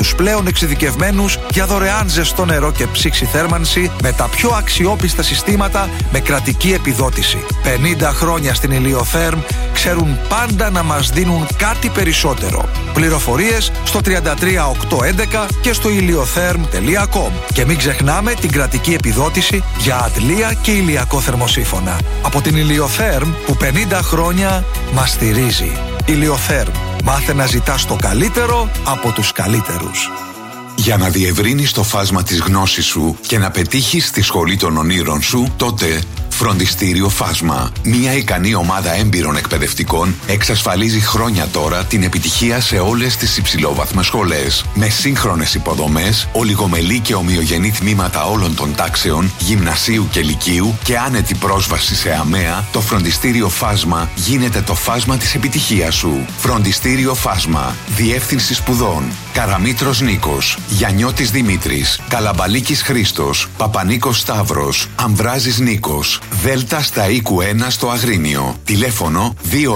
τους πλέον εξειδικευμένους για δωρεάν ζεστό νερό και ψήξη θέρμανση με τα πιο αξιόπιστα συστήματα με κρατική επιδότηση. 50 χρόνια στην Ηλιοθέρμ ξέρουν πάντα να μας δίνουν κάτι περισσότερο. Πληροφορίες στο 33811 και στο iliotherm.com. Και μην ξεχνάμε την κρατική επιδότηση για αντλία και ηλιακό θερμοσύφωνα. Από την Ηλιοθέρμ που 50 χρόνια μας στηρίζει. Ηλιοθέρμ. Μάθε να ζητάς το καλύτερο από τους καλύτερους. Για να διευρύνεις το φάσμα της γνώσης σου και να πετύχεις τη σχολή των ονείρων σου, τότε Φροντιστήριο Φάσμα. Μια ικανή ομάδα έμπειρων εκπαιδευτικών εξασφαλίζει χρόνια τώρα την επιτυχία σε όλες τις υψηλόβαθμες σχολές. Με σύγχρονες υποδομές, ολιγομελή και ομοιογενή τμήματα όλων των τάξεων, γυμνασίου και λυκείου και άνετη πρόσβαση σε ΑΜΕΑ, το Φροντιστήριο Φάσμα γίνεται το φάσμα της επιτυχίας σου. Φροντιστήριο Φάσμα. Διεύθυνση σπουδών: Καραμήτρος Νίκος, Γιαννιώτης Δημήτρης, Καλαμπαλίκης Χρήστος, Παπανίκος Σταύρος, Αμβράζης Νίκος. Δέλτα στα οίκου 1 στο Αγρίνιο. Τηλέφωνο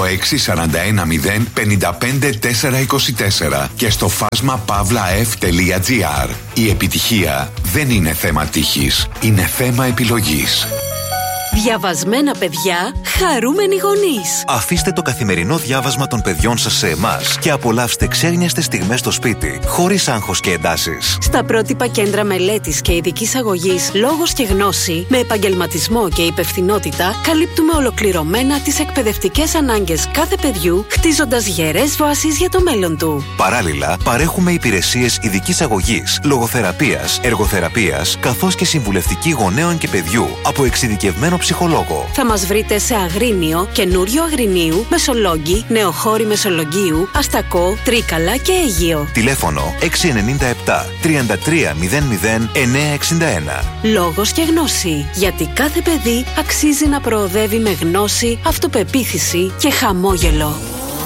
264055424 και στο φάσμα pavlaf.gr. Η επιτυχία δεν είναι θέμα τύχης, είναι θέμα επιλογής. Διαβασμένα παιδιά, χαρούμενοι γονείς. Αφήστε το καθημερινό διάβασμα των παιδιών σας σε εμάς και απολαύστε ξέγνιαστες στιγμές στο σπίτι, χωρίς άγχος και εντάσεις. Στα πρότυπα κέντρα μελέτης και ειδικής αγωγής Λόγος και Γνώση, με επαγγελματισμό και υπευθυνότητα, καλύπτουμε ολοκληρωμένα τις εκπαιδευτικές ανάγκες κάθε παιδιού, χτίζοντας γερές βάσεις για το μέλλον του. Παράλληλα, παρέχουμε υπηρεσίες ειδικής αγωγής, λογοθεραπείας, εργοθεραπείας, καθώς και συμβουλευτική γονέων και παιδιού από εξειδικευμένο ψυχολόγο. Θα μας βρείτε σε Αγρίνιο, Καινούριο Αγρινίου, Μεσολόγγι, Νεοχώρη Μεσολογγίου, Αστακό, Τρίκαλα και Αίγυο. Τηλέφωνο 697 33 00 961. Λόγος και Γνώση. Γιατί κάθε παιδί αξίζει να προοδεύει με γνώση, αυτοπεποίθηση και χαμόγελο.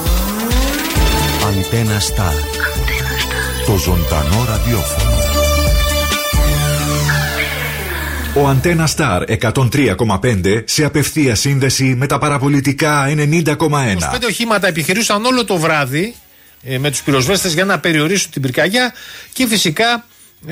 Αντένα Σταρ. Το ζωντανό ραδιόφωνο. Ο Αντένα Σταρ 103,5 σε απευθεία σύνδεση με τα παραπολιτικά 90,1. 25 οχήματα επιχειρούσαν όλο το βράδυ με τους πυροσβέστες για να περιορίσουν την πυρκαγιά και φυσικά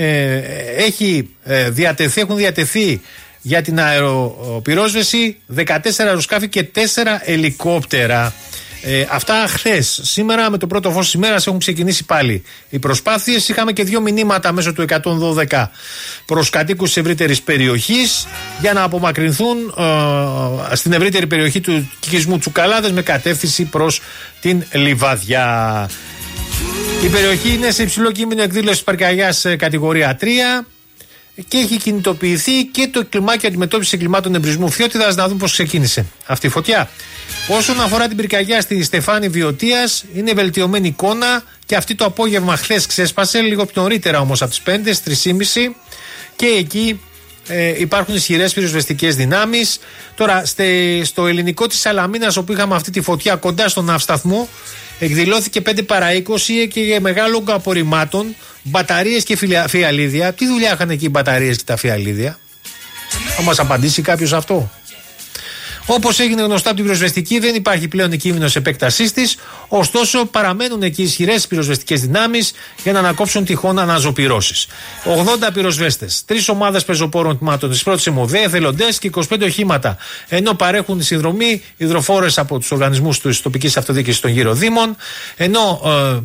έχουν διατεθεί για την αεροπυρόσβεση 14 αεροσκάφη και 4 ελικόπτερα. Αυτά χθες. Σήμερα με το πρώτο φως της ημέρας έχουν ξεκινήσει πάλι οι προσπάθειες. Είχαμε και 2 μηνύματα μέσω του 112 προς κατοίκους της ευρύτερης περιοχής για να απομακρυνθούν στην ευρύτερη περιοχή του οικισμού Τσουκαλάδες με κατεύθυνση προς την Λιβαδιά. Η περιοχή είναι σε υψηλό κίνδυνο εκδήλωσης πυρκαγιάς κατηγορία 3 και έχει κινητοποιηθεί και το κλιμάκιο αντιμετώπισης εγκλημάτων εμπρισμού Φιώτιδας. Να δούμε πώς ξεκίνησε αυτή η φωτιά. Όσον αφορά την πυρκαγιά στη Στεφάνη Βιωτίας, είναι βελτιωμένη εικόνα και αυτή το απόγευμα χθες ξέσπασε, λίγο πιο νωρίτερα όμως από τις 5, στις 3.30 και εκεί υπάρχουν ισχυρές πυροσβεστικές δυνάμεις. Τώρα στο ελληνικό της Σαλαμίνας, όπου είχαμε αυτή τη φωτιά κοντά στον ναυσταθμό, εκδηλώθηκε 5 παρά 20 και για μεγάλο όγκο απορριμμάτων, μπαταρίες και φιαλίδια. Τι δουλειά είχαν εκεί οι μπαταρίες και τα φιαλίδια? Θα μας απαντήσει κάποιος αυτό? Όπως έγινε γνωστό από την πυροσβεστική, δεν υπάρχει πλέον κίνδυνος επέκτασής της, ωστόσο παραμένουν εκεί ισχυρές πυροσβεστικές δυνάμεις για να ανακόψουν τυχόν αναζωπυρώσεις. 80 πυροσβέστες, 3 ομάδες πεζοπόρων τμήματων της πρώτης ΕΜΟΔΕ, εθελοντές και 25 οχήματα, ενώ παρέχουν συνδρομή υδροφόρες από τους οργανισμούς της τοπικής αυτοδιοίκησης των γύρω δήμων, ενώ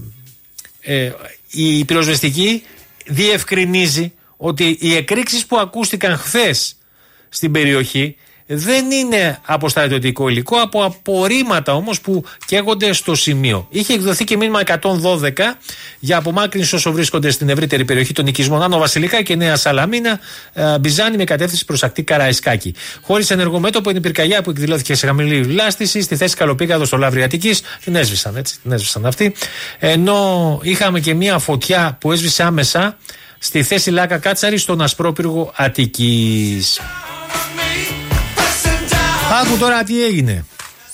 η πυροσβεστική διευκρινίζει ότι οι εκρήξεις που ακούστηκαν χθες στην περιοχή δεν είναι από στρατιωτικό υλικό, από απορρίμματα όμως που καίγονται στο σημείο. Είχε εκδοθεί και μήνυμα 112 για απομάκρυνση όσο βρίσκονται στην ευρύτερη περιοχή των οικισμών Άνω Βασιλικά και Νέα Σαλαμίνα, Μπιζάνη με κατεύθυνση προς ακτή Καραϊσκάκη. Χωρίς ενεργομέτωπο είναι η πυρκαγιά που εκδηλώθηκε σε χαμηλή βλάστηση στη θέση Καλοπήγαδο στο Λαύρι Αττικής. Την έσβησαν αυτοί. Ενώ είχαμε και μια φωτιά που έσβησε άμεσα στη θέση Λάκα Κάτσαρη στον Ασπρόπυργο Αττικής. Άκου τώρα τι έγινε.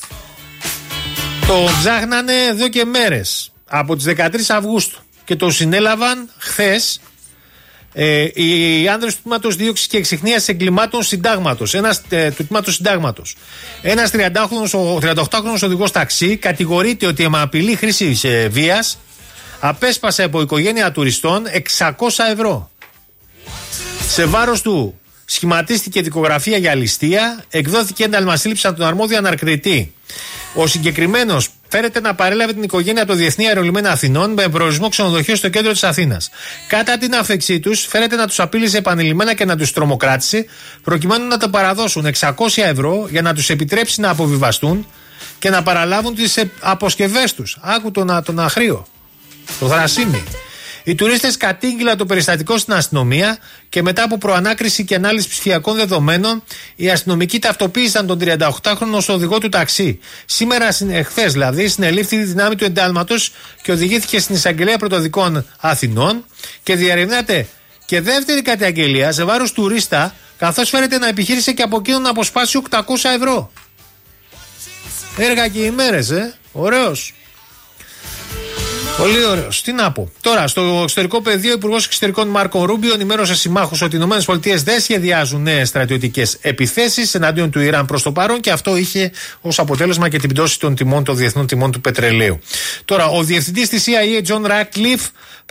Το ψάχνανε εδώ και μέρες, από τις 13 Αυγούστου, και το συνέλαβαν χθες οι άνδρες του τμήματος δίωξης και εξιχνίας εγκλημάτων συντάγματος. Του τμήματος συντάγματος. Ένας 38χρονος οδηγός ταξί κατηγορείται ότι με απειλή χρήση βίας απέσπασε από οικογένεια τουριστών 600 ευρώ. Σε βάρος του σχηματίστηκε δικογραφία για ληστεία, εκδόθηκε ένταλμα σύλληψης από τον αρμόδιο ανακριτή. Ο συγκεκριμένος φέρεται να παρέλαβε την οικογένεια από το Διεθνή Αερολιμένα Αθηνών με προορισμό ξενοδοχείο στο κέντρο της Αθήνας. Κατά την άφεξή τους, φέρεται να τους απείλησε επανειλημμένα και να τους τρομοκράτησε, προκειμένου να τα παραδώσουν 600 ευρώ για να τους επιτρέψει να αποβιβαστούν και να παραλάβουν τις αποσκευές τους. Άκου τον αχρίο, το θρασίμι. Οι τουρίστες κατήγγειλαν το περιστατικό στην αστυνομία και μετά από προανάκριση και ανάλυση ψηφιακών δεδομένων, οι αστυνομικοί ταυτοποίησαν τον 38χρονο ως οδηγό του ταξί. Χθες δηλαδή, συνελήφθη τη δυνάμει του εντάλματος και οδηγήθηκε στην Εισαγγελία Πρωτοδικών Αθηνών και διαρευνάται και δεύτερη καταγγελία σε βάρος τουρίστα, καθώς φέρεται να επιχείρησε και από εκείνον να αποσπάσει 800 ευρώ. Έργα και ημέρες, ωραίος. Πολύ ωραίος. Τι να πω. Τώρα, στο εξωτερικό πεδίο, ο Υπουργός Εξωτερικών Μάρκο Ρούμπιο ενημέρωσε συμμάχους ότι οι ΗΠΑ δεν σχεδιάζουν νέες στρατιωτικές επιθέσεις εναντίον του Ιράν προς το παρόν και αυτό είχε ως αποτέλεσμα και την πτώση των διεθνών τιμών του πετρελαίου. Τώρα, ο διευθυντής της CIA, John Ratcliffe,